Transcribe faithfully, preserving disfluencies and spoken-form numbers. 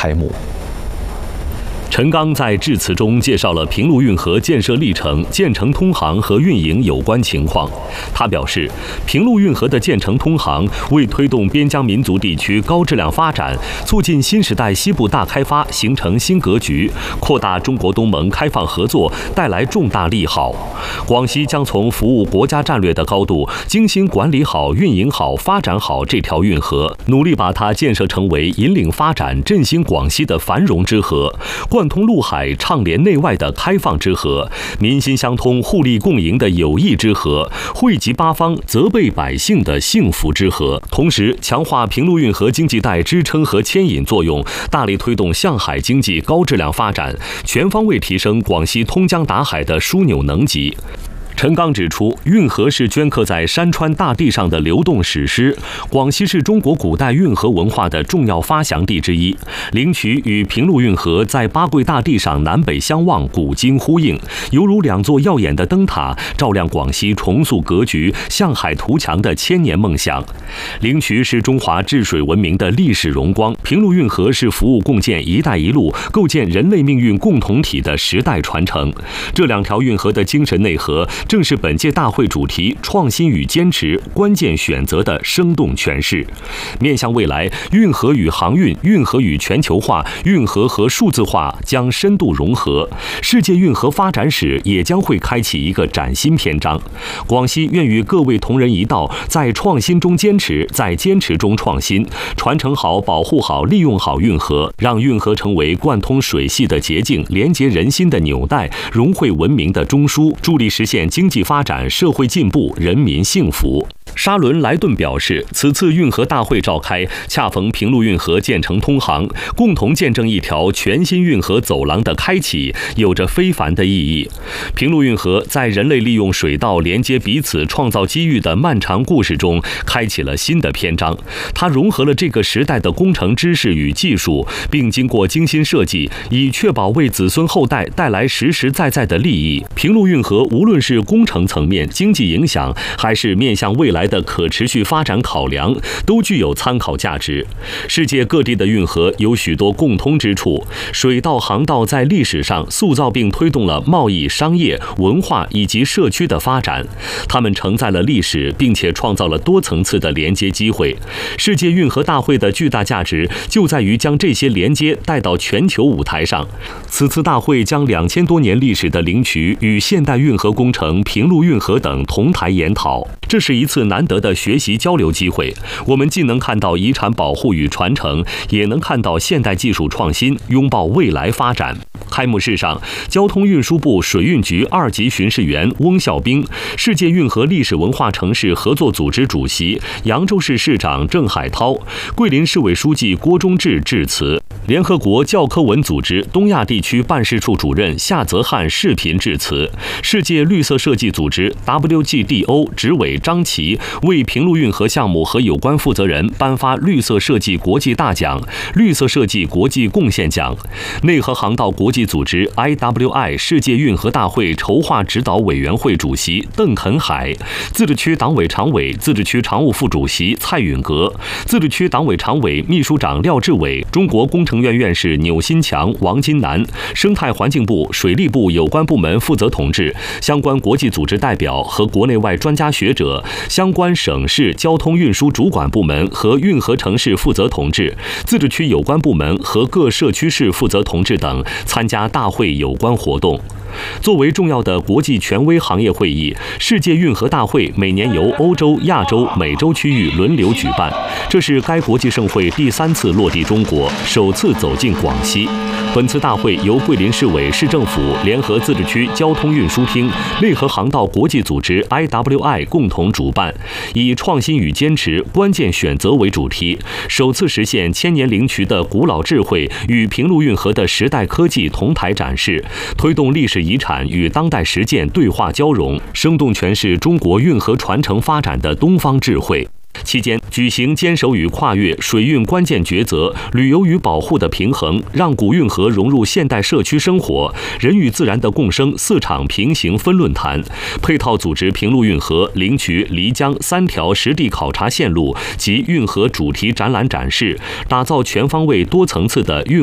开幕。 陈刚在致辞中介绍了平陆运河建设历程、建成通航和运营有关情况。他表示，平陆运河的建成通航为推动边疆民族地区高质量发展、促进新时代西部大开发形成新格局，扩大中国东盟开放合作带来重大利好。广西将从服务国家战略的高度，精心管理好、运营好、发展好这条运河，努力把它建设成为引领发展、振兴广西的繁荣之河。贯通陆海、畅连内外的开放之河，民心相通、互利共赢的友谊之河，惠及八方、责备百姓的幸福之河。同时，强化平陆运河经济带支撑和牵引作用，大力推动向海经济高质量发展，全方位提升广西通江达海的枢纽能级。陈刚指出，运河是镌刻在山川大地上的流动史诗，广西是中国古代运河文化的重要发祥地之一。灵渠与平陆运河在八桂大地上南北相望，古今呼应，犹如两座耀眼的灯塔，照亮广西重塑格局、向海图强的千年梦想。灵渠是中华治水文明的历史荣光，平陆运河是服务共建“一带一路”、构建人类命运共同体的时代传承。这两条运河的精神内核，正是本届大会主题“创新与坚持，关键选择”的生动诠释。面向未来，运河与航运、运河与全球化、运河和数字化将深度融合，世界运河发展史也将会开启一个崭新篇章。广西愿与各位同仁一道，在创新中坚持，在坚持中创新，传承好、保护好、利用好运河，让运河成为贯通水系的捷径，连接人心的纽带，融汇文明的中枢，助力实现经济发展、社会进步、人民幸福。沙伦莱顿表示，此次运河大会召开，恰逢平陆运河建成通航，共同见证一条全新运河走廊的开启，有着非凡的意义。平陆运河在人类利用水道连接彼此、创造机遇的漫长故事中，开启了新的篇章。它融合了这个时代的工程知识与技术，并经过精心设计，以确保为子孙后代带来实实在在的利益。平陆运河无论是工程层面、经济影响，还是面向未来的可持续发展考量，都具有参考价值。世界各地的运河有许多共通之处，水道、航道在历史上塑造并推动了贸易、商业、文化以及社区的发展，它们承载了历史，并且创造了多层次的连接机会。世界运河大会的巨大价值就在于将这些连接带到全球舞台上。此次大会将两千多年历史的灵渠与现代运河工程平陆运河等同台研讨，这是一次难得的学习交流机会。我们既能看到遗产保护与传承，也能看到现代技术创新，拥抱未来发展。开幕式上，交通运输部水运局二级巡视员翁孝兵、世界运河历史文化城市合作组织主席扬州市市长郑海涛、桂林市委书记郭忠志致辞。联合国教科文组织东亚地区办事处主任夏泽汉视频致辞。世界绿色设计组织 W G D O 执委张琦为平陆运河项目和有关负责人颁发绿色设计国际大奖、绿色设计国际贡献奖。内河航道国际组织 I W I 世界运河大会筹划指导委员会主席邓肯海、自治区党委常委、自治区常务副主席蔡允格、自治区党委常委、秘书长廖志伟、中国工程院院士钮新强、王金南、生态环境部、水利部有关部门负责同志、相关国际组织代表和国内外专家学者、相关省市交通运输主管部门和运河城市负责同志、自治区有关部门和各社区市负责同志等参加大会有关活动。作为重要的国际权威行业会议，世界运河大会每年由欧洲、亚洲、美洲区域轮流举办，这是该国际盛会第三次落地中国，首次走进广西。本次大会由桂林市委市政府联合自治区交通运输厅、内河航道国际组织 I W I 共同主办，以创新与坚持、关键选择为主题，首次实现千年灵渠的古老智慧与平陆运河的时代科技同台展示，推动历史遗产与当代实践对话交融，生动诠释中国运河传承发展的东方智慧。期间举行坚守与跨越水运关键抉择、旅游与保护的平衡，让古运河融入现代社区生活、人与自然的共生四场平行分论坛，配套组织平陆运河、灵渠、漓江三条实地考察线路及运河主题展览展示，打造全方位多层次的运